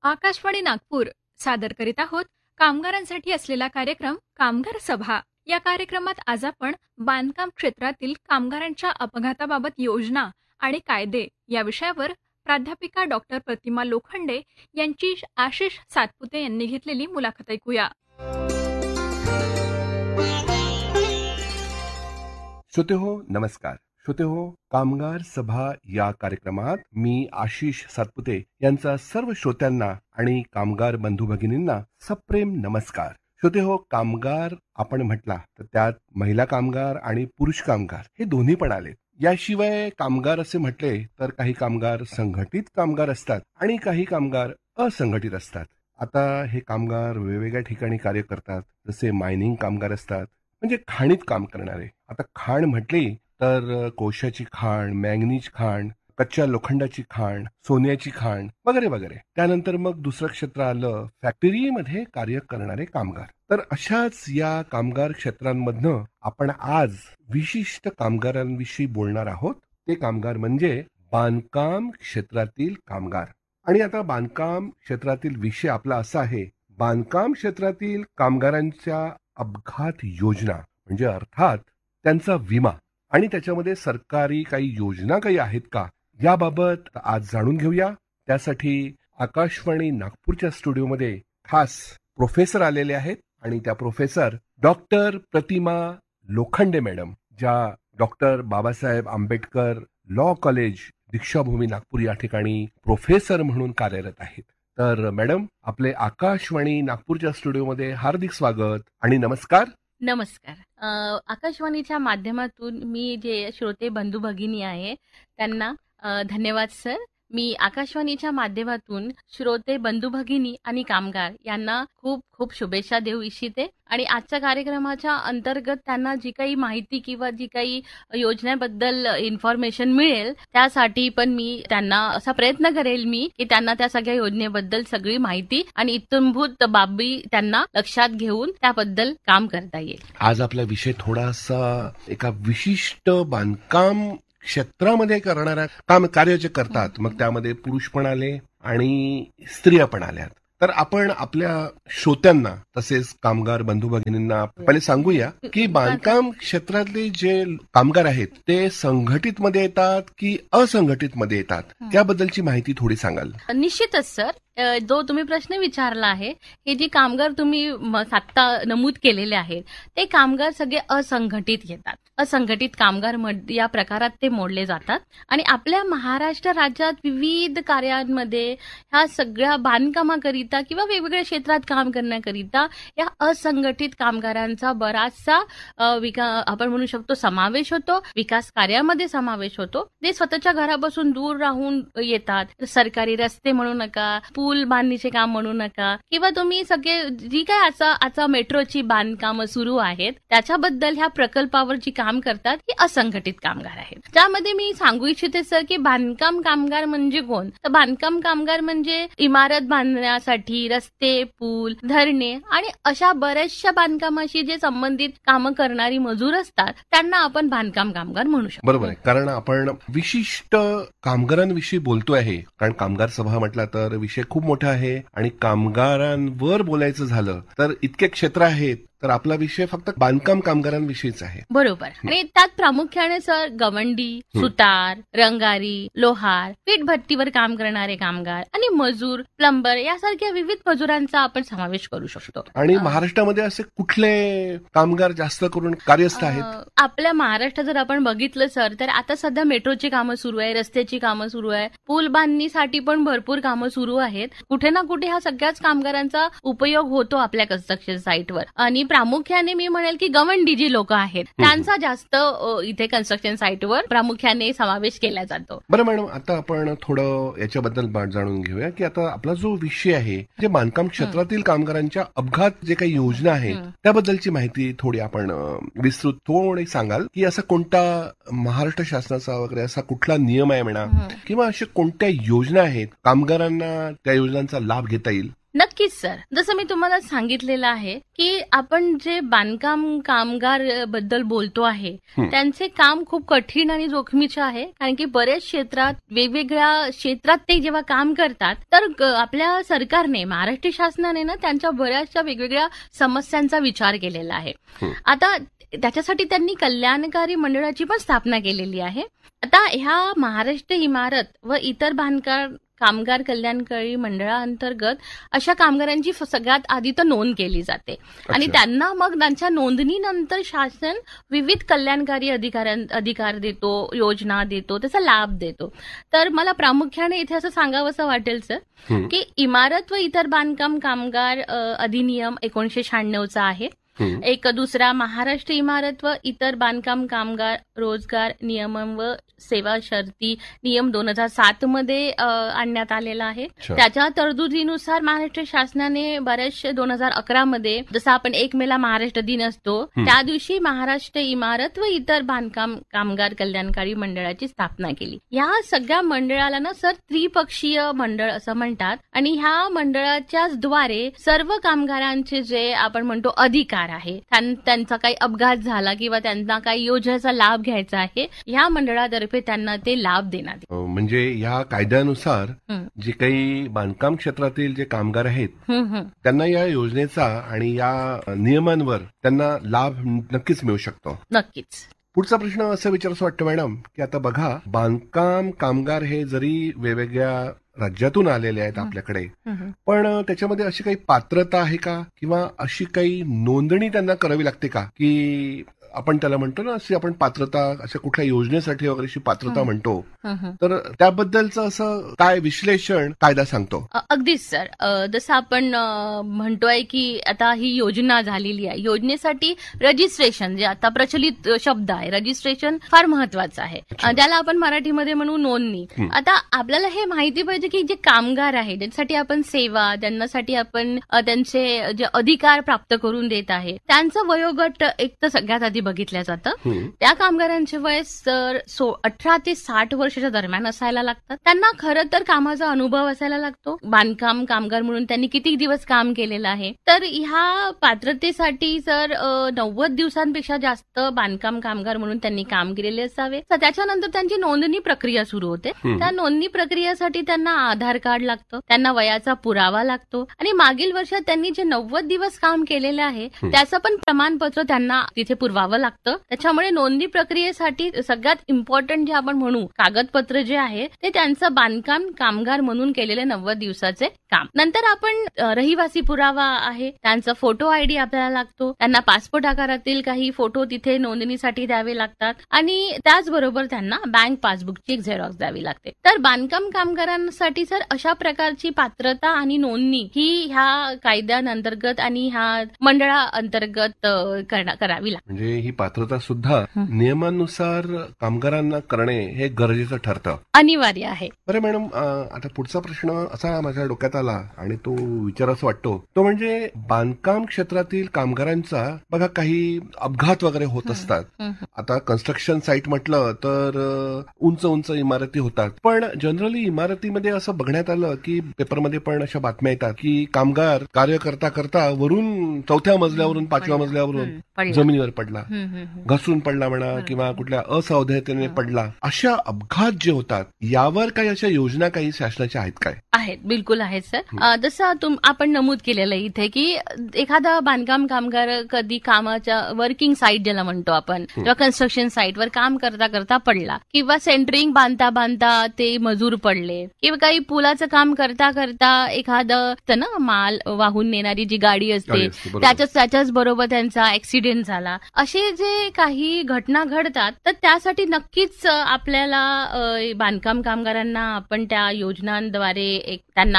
आकाशवाणी नागपूर सादर करीत आहोत कामगारांसाठी असलेला कार्यक्रम कामगार सभा. या कार्यक्रमात आज आपण बांधकाम क्षेत्रातील कामगारांच्या अपघाताबाबत योजना आणि कायदे या विषयावर प्राध्यापिका डॉक्टर प्रतिमा लोखंडे यांची आशिष सातपुते यांनी घेतलेली मुलाखत ऐकूया. श्रोते हो, नमस्कार. श्रोते हो, कामगार सभा या कार्यक्रमात मी आशिष सातपुते यांचा सर्व श्रोत्यांना आणि कामगार बंधू भगिनींना सप्रेम नमस्कार. श्रोते हो, कामगार आपण म्हटला तर त्यात महिला कामगार आणि पुरुष कामगार हे दोन्ही पण आले. याशिवाय कामगार असे म्हटले तर काही कामगार संघटित कामगार असतात आणि काही कामगार असंघटित असतात. आता हे कामगार वेगवेगळ्या ठिकाणी कार्य करतात. जसे मायनिंग कामगार असतात, म्हणजे खाणीत काम करणारे. आता खाण म्हटली तर कोळशाची खाण, मॅंगनीज खाण, कच्च्या लोखंडाची खाण, सोन्याची खाण वगैरे वगैरे. त्यानंतर मग दुसरं क्षेत्र आलं फॅक्टरीमध्ये कार्य करणारे कामगार. तर अशाच या कामगार क्षेत्रांमधनं आपण आज विशिष्ट कामगारांविषयी बोलणार आहोत. ते कामगार म्हणजे बांधकाम क्षेत्रातील कामगार. आणि आता बांधकाम क्षेत्रातील विषय आपला असा आहे, बांधकाम क्षेत्रातील कामगारांच्या अपघात योजना, म्हणजे अर्थात त्यांचा विमा आणि त्याच्यामध्ये सरकारी काही योजना काही आहेत का, याबाबत आज जाणून घेऊया. त्यासाठी आकाशवाणी नागपूरच्या स्टुडिओमध्ये खास प्रोफेसर आलेले आहेत आणि त्या प्रोफेसर डॉक्टर प्रतिमा लोखंडे मॅडम, ज्या doctor Babasaheb Ambedkar law college Deekshabhoomi Nagpur या ठिकाणी प्रोफेसर म्हणून कार्यरत आहेत. तर मॅडम, आपले आकाशवाणी नागपूरच्या स्टुडिओमध्ये हार्दिक स्वागत आणि नमस्कार. नमस्कार. आकाशवाणीच्या माध्यमातून मी जे श्रोते बंधू भगिनी आहे त्यांना धन्यवाद सर. मी आकाशवाणीच्या माध्यमातून श्रोते बंधू भगिनी आणि कामगार यांना खूप खूप शुभेच्छा देऊ इच्छिते. आणि आजच्या कार्यक्रमाच्या अंतर्गत त्यांना जी काही माहिती किंवा जी काही योजनेबद्दल इन्फॉर्मेशन मिळेल त्यासाठी पण मी त्यांना असा प्रयत्न करेल की त्यांना त्या सगळ्या योजनेबद्दल सगळी माहिती आणि इत्थंभूत बाबी त्यांना लक्षात घेऊन त्याबद्दल काम करता येईल. आज आपला विषय थोडासा एका विशिष्ट बांधकाम क्षेत्रामध्ये करणाऱ्या कार्य जे करतात, मग त्यामध्ये पुरुष पण आले आणि स्त्रिया पण आल्यात. तर आपण आपल्या श्रोत्यांना तसेच कामगार बंधू भगिनींना पहिले सांगूया की बांधकाम क्षेत्रातले जे कामगार आहेत ते संघटित मध्ये येतात की असंघटित मध्ये येतात, त्याबद्दलची माहिती थोडी सांगाल. निश्चितच सर. जो तुम्ही प्रश्न विचारला आहे, हे जे कामगार तुम्ही आत्ता नमूद केलेले आहेत ते कामगार सगळे असंघटित येतात. असंघटित कामगार या प्रकारात ते मोडले जातात. आणि आपल्या महाराष्ट्र राज्यात विविध कार्यांमध्ये ह्या सगळ्या बांधकामाकरिता किंवा वेगवेगळ्या क्षेत्रात काम करण्याकरिता या असंघटित कामगारांचा बराचसा आपण म्हणू शकतो समावेश होतो, विकास कार्यामध्ये समावेश होतो. ते स्वतःच्या घरापासून दूर राहून येतात. सरकारी रस्ते म्हणू नका, पूल बांधणीचे काम म्हणू नका, किंवा तुम्ही सगळे जी काय आता मेट्रोची बांधकामं सुरू आहेत त्याच्याबद्दल ह्या प्रकल्पावर जी काम करतात ही असंघटित कामगार आहेत. त्यामध्ये मी सांगू इच्छिते सर की बांधकाम कामगार म्हणजे कोण, तर बांधकाम कामगार म्हणजे इमारत बांधण्यासाठी रस्ते, पूल, धरणे आणि अशा बऱ्याचशा बांधकामाशी जे संबंधित कामं करणारी मजूर असतात त्यांना आपण बांधकाम कामगार म्हणू शकतो. बरोबर आहे. कारण आपण विशिष्ट कामगारांविषयी बोलतो आहे, कारण कामगार सभा म्हटला तर विषय खूप मोठा आहे आणि कामगारांवर बोलायचं झालं तर इतके क्षेत्र आहेत, तर आपला विषय फक्त बांधकाम कामगारांविषयीच आहे. बरोबर. आणि त्यात प्रामुख्याने सर गवंडी, सुतार, रंगारी, लोहार, वीटभट्टीवर काम करणारे कामगार आणि मजूर, प्लंबर यासारख्या विविध मजुरांचा आपण समावेश करू शकतो. आणि महाराष्ट्रामध्ये असे कुठले कामगार जास्त करून कार्यस्थ आहेत? आपल्या महाराष्ट्रात जर आपण बघितलं सर तर आता सध्या मेट्रोची कामं सुरू आहे, रस्त्याची कामं सुरू आहे, पूल बांधणीसाठी पण भरपूर कामं सुरू आहेत. कुठे ना कुठे ह्या सगळ्याच कामगारांचा उपयोग होतो आपल्या कन्स्ट्रक्शन साईटवर. आणि प्रामुख्याने मी म्हणेल की गवंडी जी लोक आहेत त्यांचा जास्त इथे कन्स्ट्रक्शन साईटवर प्रामुख्याने समावेश केला जातो. बरं मॅडम, आता आपण थोडं याच्याबद्दल जाणून घेऊया की आता आपला जो विषय आहे जे बांधकाम क्षेत्रातील कामगारांच्या अपघात जे काही योजना आहेत त्याबद्दलची माहिती थोडी आपण विस्तृत थोडी सांगाल की असा कोणता महाराष्ट्र शासनाचा वगैरे असा कुठला नियम आहे म्हणा, किंवा अशा कोणत्या योजना आहेत कामगारांना त्या योजनांचा लाभ घेता येईल, नक्कीच सर. जसं मी तुम्हाला सांगितलेलं आहे की आपण जे बांधकाम कामगार बद्दल बोलतो आहे हं. त्यांचे काम खूप कठीण आणि जोखमीचे आहे. कारण की बरेच क्षेत्रात वेगवेगळ्या क्षेत्रात ते जेव्हा काम करतात तर आपल्या सरकारने महाराष्ट्र शासनाने ना त्यांच्या बऱ्याचशा वेगवेगळ्या समस्यांचा विचार केलेला आहे. हं. आता त्याच्यासाठी त्यांनी कल्याणकारी मंडळाची पण स्थापना केलेली आहे. आता ह्या महाराष्ट्र इमारत व इतर बांधकाम कामगार कल्याणकारी मंडळाअंतर्गत अशा कामगारांची सगळ्यात आधी तर नोंद केली जाते आणि अच्छा. त्यांना मग त्यांच्या नोंदणीनंतर शासन विविध कल्याणकारी अधिकार देतो, योजना देतो, त्याचा लाभ देतो. तर मला प्रामुख्याने इथे असं सांगावंसं वाटेल सर हं. की इमारत व इतर बांधकाम कामगार अधिनियम 1996 आहे. हं. एक दुसरा महाराष्ट्र इमारत व इतर बांधकाम कामगार रोजगार नियमन व सेवा शर्ती नियम 2007 मध्ये आणण्यात आलेला आहे. अच्छा. त्याच्या तरतुदीनुसार महाराष्ट्र शासनाने बरेचसे 2011 मध्ये जसं आपण 1 मेला महाराष्ट्र दिन असतो हं. त्या दिवशी महाराष्ट्र इमारत व इतर बांधकाम कामगार कल्याणकारी मंडळाची स्थापना केली. या सगळ्या मंडळाला ना सर त्रिपक्षीय मंडळ असं म्हणतात आणि ह्या मंडळाच्याच द्वारे सर्व कामगारांचे जे आपण म्हणतो अधिकार आहे त्यांचा काही अपघात झाला किंवा त्यांना काही योजनेचा लाभ घ्यायचा आहे ह्या मंडळातर्फे त्यांना ते लाभ देण्यात येतात. म्हणजे या कायद्यानुसार हं. जे काही बांधकाम क्षेत्रातील जे कामगार आहेत हं, हं. त्यांना या योजनेचा आणि या नियमांवर त्यांना लाभ नक्कीच मिळू शकतो. नक्कीच. पुढचा प्रश्न असं विचारायचं वाटतं मॅडम की आता बघा बांधकाम कामगार हे जरी वेगवेगळ्या राज्यातून आलेले आहेत आपल्याकडे हं, हं. पण त्याच्यामध्ये अशी काही पात्रता आहे का किंवा अशी काही नोंदणी त्यांना करावी लागते का की आपण त्याला म्हणतो ना अशी आपण पात्रता अशा कुठल्या योजनेसाठी वगैरे अशी पात्रता हं. म्हणतो हं, हं. तर त्याबद्दलचं असं काय विश्लेषण कायदा सांगतो. अगदीच सर. जसं आपण म्हणतोय की आता ही योजना झालेली आहे. योजनेसाठी रजिस्ट्रेशन जे आता प्रचलित शब्द आहे रजिस्ट्रेशन फार महत्वाचं आहे. अच्छा. ज्याला आपण मराठीमध्ये म्हणू नोंदणी. हं. आता आपल्याला हे माहिती पाहिजे की जे कामगार आहे ज्यांच्यासाठी आपण सेवा त्यांच्यासाठी आपण त्यांचे जे अधिकार प्राप्त करून देत आहे त्यांचं वयोगट एक तर सगळ्यात आधी बघितलं जातं. हं. त्या कामगारांचे वय सर 18 ते 60 वर्षाच्या दरम्यान असायला लागतात. त्यांना खरं तर कामाचा अनुभव असायला लागतो. बांधकाम कामगार म्हणून त्यांनी किती दिवस काम केलेलं आहे. तर ह्या पात्रतेसाठी सर 90 दिवसांपेक्षा जास्त बांधकाम कामगार म्हणून त्यांनी काम केलेले असावे. तर त्याच्यानंतर त्यांची नोंदणी प्रक्रिया सुरू होते. हं. त्या नोंदणी प्रक्रियेसाठी त्यांना आधार कार्ड लागतं, त्यांना वयाचा पुरावा लागतो आणि मागील वर्षात त्यांनी जे 90 दिवस काम केलेलं आहे हं. त्याचं पण प्रमाणपत्र त्यांना तिथे पुरवावं लागतं. त्याच्यामुळे नोंदणी प्रक्रियेसाठी सगळ्यात इम्पॉर्टंट जे आपण म्हणू कागदपत्र जे आहे ते त्यांचं बांधकाम कामगार म्हणून केलेले 90 दिवसाचे काम. नंतर आपण रहिवासी पुरावा आहे त्यांचा फोटो आयडी आपल्याला लागतो. त्यांना पासपोर्ट आकारातील काही फोटो तिथे नोंदणीसाठी द्यावे लागतात आणि त्याचबरोबर त्यांना बँक पासबुकची एक झेरॉक्स द्यावी लागते. तर बांधकाम कामगारांसाठी सर अशा प्रकारची पात्रता आणि नोंदणी ही ह्या कायद्यांअंतर्गत आणि ह्या मंडळाअंतर्गत करावी लागते. म्हणजे ही पात्रता सुद्धा हं. नियमानुसार कामगारांना करणे हे गरजेचं ठरतं. अनिवार्य आहे. बरं मॅडम आता पुढचा प्रश्न असा माझ्या डोक्यात आला आणि तो विचारायचा वाटतो तो म्हणजे बांधकाम क्षेत्रातील कामगारांचा बघा काही अपघात वगैरे होत असतात. हं, आता कन्स्ट्रक्शन साईट म्हटलं तर उंच उंच इमारती होतात पण जनरली इमारतीमध्ये असं बघण्यात आलं की पेपरमध्ये पण अशा बातम्या येतात की कामगार कार्य करता करता वरून 4थ्या मजल्यावरून 5व्या मजल्यावरून पडला. जमिनीवर पडला, हं, हं, हं. घसरून पडला म्हणा किंवा कुठल्या असावधानतेने पडला. अशा अपघात जे होतात यावर काही अशा योजना काही शासनाच्या आहेत काय? आहेत, बिलकुल आहेत सर. जसं आपण नमूद केलेलं आहे इथे की एखादा बांधकाम कामगार कधी कामाच्या वर्किंग साईट ज्याला म्हणतो आपण किंवा कन्स्ट्रक्शन साईटवर काम करता करता पडला किंवा सेंटरिंग बांधता बांधता ते मजूर पडले किंवा काही पुलाचं काम करता करता एखादं ना माल वाहून नेणारी जी गाडी असते बरोबर. त्याच्याच बरोबर त्यांचा ऍक्सिडेंट झाला. असे जे काही घटना घडतात तर त्यासाठी नक्कीच आपल्याला बांधकाम कामगारांना आपण त्या योजनांद्वारे त्यांना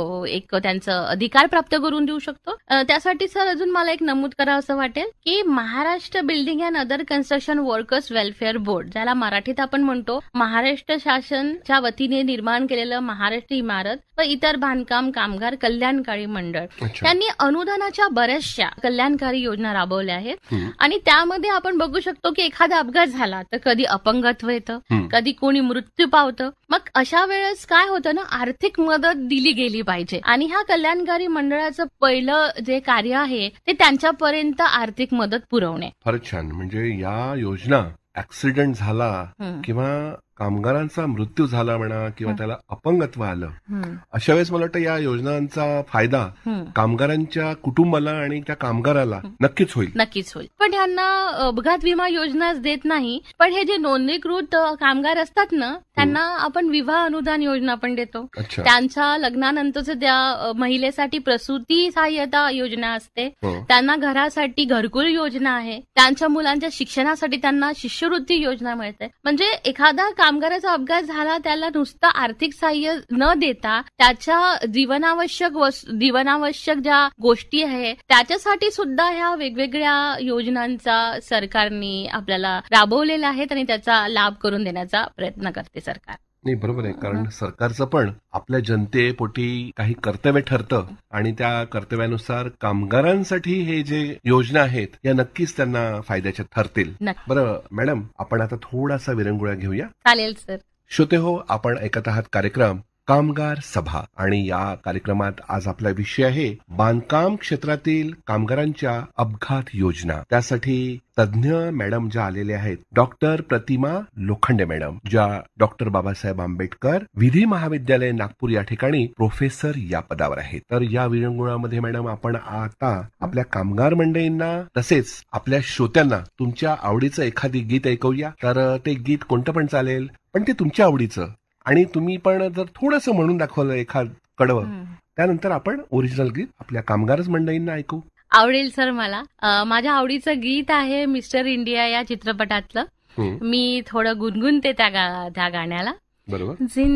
एक त्यांचं अधिकार प्राप्त करून देऊ शकतो. त्यासाठी सर अजून मला एक नमूद करावं असं वाटेल की Maharashtra building and other construction workers welfare board ज्याला मराठीत आपण म्हणतो महाराष्ट्र शासनच्या वतीने निर्माण केलेलं महाराष्ट्र इमारत व इतर बांधकाम कामगार कल्याणकारी मंडळ अच्छा. त्यांनी अनुदानाच्या बऱ्याचशा कल्याणकारी योजना राबवल्या आहेत आणि त्यामध्ये आपण बघू शकतो की एखादा अपघात झाला तर कधी अपंगत्व येतं, कधी कोणी मृत्यू पावतं. मग अशा वेळेस काय होतं ना आर्थिक मदत दिली गेली केली पाहिजे. आणि ह्या कल्याणकारी मंडळाचं पहिलं जे कार्य आहे ते त्यांच्यापर्यंत आर्थिक मदत पुरवणे. फारच छान. म्हणजे या योजना ऍक्सिडेंट झाला हं, किंवा कामगारांचा मृत्यू झाला म्हणा किंवा त्याला अपंगत्व आलं, हं, अशा वेळेस मला वाटतं या योजनांचा फायदा हं. कामगारांच्या कुटुंबाला आणि त्या कामगाराला नक्कीच होईल. नक्कीच होईल. पण ह्यांना अपघात विमा योजनाच देत नाही, पण हे जे नोंदणीकृत कामगार असतात ना त्यांना आपण विवाह अनुदान योजना पण देतो. अच्छा. त्यांच्या लग्नानंतरच त्या महिलेसाठी प्रसूती सहाय्यता योजना असते. हो. त्यांना घरासाठी घरकुल योजना आहे. त्यांच्या मुलांच्या शिक्षणासाठी त्यांना शिष्यवृत्ती योजना मिळते. म्हणजे एखादा कामगाराचा अपघात झाला त्याला नुसतं आर्थिक सहाय्य न देता त्याच्या जीवनावश्यक ज्या गोष्टी आहे त्याच्यासाठी सुद्धा ह्या वेगवेगळ्या योजनांचा सरकारने आपल्याला राबवलेल्या आहेत आणि त्याचा लाभ करून देण्याचा प्रयत्न करते सरकार. नाही, बरोबर आहे. कारण सरकारचं पण आपल्या जनतेपोटी काही कर्तव्य ठरतं आणि त्या कर्तव्यानुसार कामगारांसाठी हे जे योजना आहेत या नक्कीच त्यांना फायद्याच्या ठरतील. नक्की. बरं मॅडम, आपण आता थोडासा विरंगुळा घेऊया. चालेल सर. श्रोते हो, आपण ऐकत आहात कार्यक्रम कामगार सभा आणि या कार्यक्रमात आज आपला विषय आहे बांधकाम क्षेत्रातील कामगारांच्या अपघात योजना. त्यासाठी तज्ज्ञ मॅडम ज्या आलेल्या आहेत, डॉक्टर प्रतिमा लोखंडे मॅडम, ज्या डॉक्टर बाबासाहेब आंबेडकर विधी महाविद्यालय नागपूर या ठिकाणी प्रोफेसर या पदावर आहेत. तर या विरंगुळामध्ये मॅडम आपण आता आपल्या कामगार मंडळींना तसेच आपल्या श्रोत्यांना तुमच्या आवडीचं एखादी गीत ऐकवूया. तर ते गीत कोणतं पण चालेल, पण ते तुमच्या आवडीचं, आणि तुम्ही पण जर थोडंसं म्हणून दाखवलं एखाद कडवं, त्यानंतर आपण ओरिजिनल गीत आपल्या कामगार मंडळींना ऐकू. आवडेल सर मला. माझ्या आवडीचं गीत आहे मिस्टर इंडिया या चित्रपटातलं. मी थोडं गुणगुणते त्या गाण्याला. बरोबर.